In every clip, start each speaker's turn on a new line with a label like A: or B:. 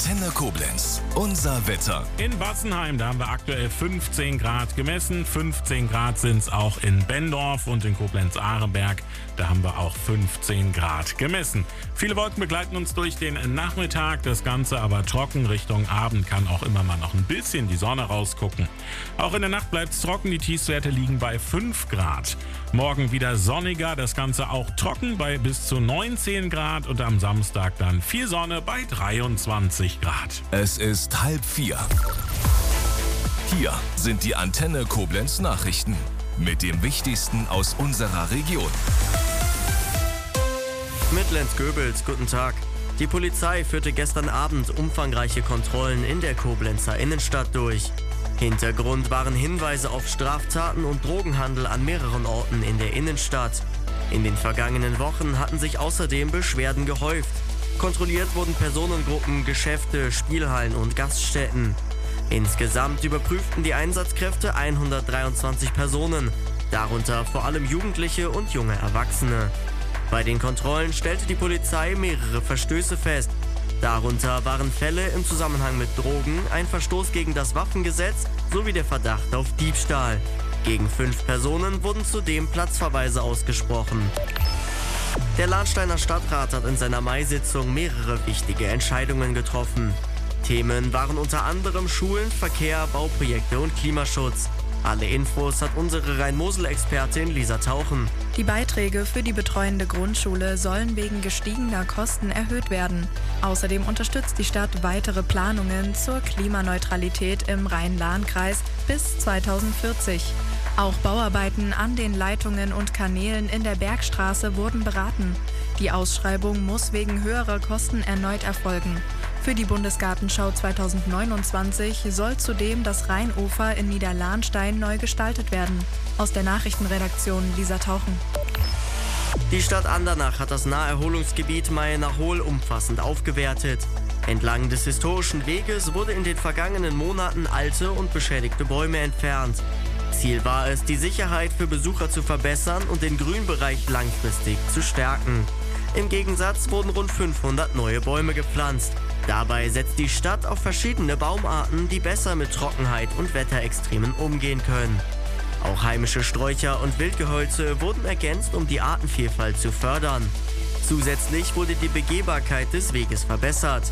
A: Antenne Koblenz. Unser Wetter.
B: In Bassenheim, da haben wir aktuell 15 Grad gemessen. 15 Grad sind es auch in Benndorf und in Koblenz-Arenberg. Da haben wir auch 15 Grad gemessen. Viele Wolken begleiten uns durch den Nachmittag. Das Ganze aber trocken. Richtung Abend kann auch immer mal noch ein bisschen die Sonne rausgucken. Auch in der Nacht bleibt es trocken. Die Tiefstwerte liegen bei 5 Grad. Morgen wieder sonniger. Das Ganze auch trocken bei bis zu 19 Grad. Und am Samstag dann viel Sonne bei 23 Grad.
A: Es ist 3:30. Hier sind die Antenne Koblenz Nachrichten mit dem Wichtigsten aus unserer Region.
C: Mit Lenz Goebels, guten Tag. Die Polizei führte gestern Abend umfangreiche Kontrollen in der Koblenzer Innenstadt durch. Hintergrund waren Hinweise auf Straftaten und Drogenhandel an mehreren Orten in der Innenstadt. In den vergangenen Wochen hatten sich außerdem Beschwerden gehäuft. Kontrolliert wurden Personengruppen, Geschäfte, Spielhallen und Gaststätten. Insgesamt überprüften die Einsatzkräfte 123 Personen, darunter vor allem Jugendliche und junge Erwachsene. Bei den Kontrollen stellte die Polizei mehrere Verstöße fest. Darunter waren Fälle im Zusammenhang mit Drogen, ein Verstoß gegen das Waffengesetz sowie der Verdacht auf Diebstahl. Gegen 5 Personen wurden zudem Platzverweise ausgesprochen. Der Lahnsteiner Stadtrat hat in seiner Mai-Sitzung mehrere wichtige Entscheidungen getroffen. Themen waren unter anderem Schulen, Verkehr, Bauprojekte und Klimaschutz. Alle Infos hat unsere Rhein-Mosel-Expertin Lisa Tauchen.
D: Die Beiträge für die betreuende Grundschule sollen wegen gestiegener Kosten erhöht werden. Außerdem unterstützt die Stadt weitere Planungen zur Klimaneutralität im Rhein-Lahn-Kreis bis 2040. Auch Bauarbeiten an den Leitungen und Kanälen in der Bergstraße wurden beraten. Die Ausschreibung muss wegen höherer Kosten erneut erfolgen. Für die Bundesgartenschau 2029 soll zudem das Rheinufer in Niederlahnstein neu gestaltet werden. Aus der Nachrichtenredaktion Lisa Tauchen.
C: Die Stadt Andernach hat das Naherholungsgebiet Mayenachol umfassend aufgewertet. Entlang des historischen Weges wurde in den vergangenen Monaten alte und beschädigte Bäume entfernt. Ziel war es, die Sicherheit für Besucher zu verbessern und den Grünbereich langfristig zu stärken. Im Gegensatz wurden rund 500 neue Bäume gepflanzt. Dabei setzt die Stadt auf verschiedene Baumarten, die besser mit Trockenheit und Wetterextremen umgehen können. Auch heimische Sträucher und Wildgehölze wurden ergänzt, um die Artenvielfalt zu fördern. Zusätzlich wurde die Begehbarkeit des Weges verbessert.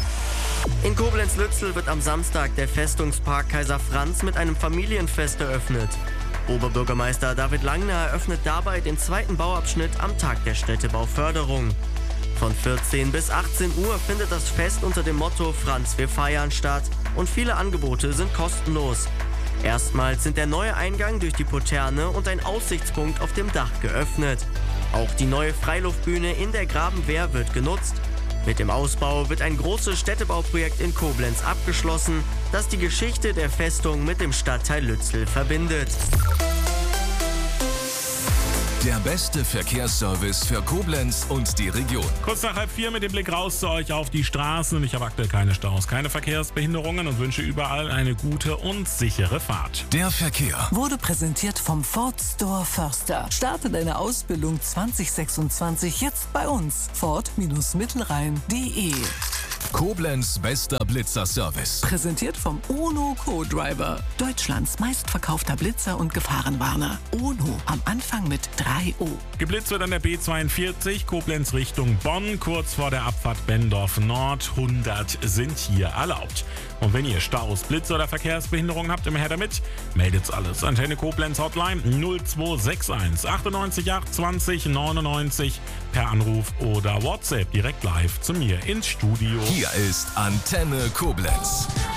C: In Koblenz-Lützel wird am Samstag der Festungspark Kaiser Franz mit einem Familienfest eröffnet. Oberbürgermeister David Langner eröffnet dabei den zweiten Bauabschnitt am Tag der Städtebauförderung. Von 14 bis 18 Uhr findet das Fest unter dem Motto Franz, wir feiern statt und viele Angebote sind kostenlos. Erstmals sind der neue Eingang durch die Poterne und ein Aussichtspunkt auf dem Dach geöffnet. Auch die neue Freiluftbühne in der Grabenwehr wird genutzt. Mit dem Ausbau wird ein großes Städtebauprojekt in Koblenz abgeschlossen, das die Geschichte der Festung mit dem Stadtteil Lützel verbindet.
A: Der beste Verkehrsservice für Koblenz und die Region.
B: Kurz nach 3:30 mit dem Blick raus zu euch auf die Straßen. Ich habe aktuell keine Staus, keine Verkehrsbehinderungen und wünsche überall eine gute und sichere Fahrt.
A: Der Verkehr
E: Wurde präsentiert vom Ford Store Förster. Starte deine Ausbildung 2026 jetzt bei uns. Ford-Mittelrhein.de.
A: Koblenz bester Blitzer-Service.
E: Präsentiert vom Ono Co-Driver. Deutschlands meistverkaufter Blitzer und Gefahrenwarner. Ono am Anfang mit 3O.
B: Geblitzt wird an der B42 Koblenz Richtung Bonn, kurz vor der Abfahrt Benndorf Nord. 100 sind hier erlaubt. Und wenn ihr Staus, Blitze oder Verkehrsbehinderungen habt, immer her damit. Meldet's alles. Antenne Koblenz Hotline 0261 98 820 99 per Anruf oder WhatsApp direkt live zu mir ins Studio.
A: Hier ist Antenne Koblenz.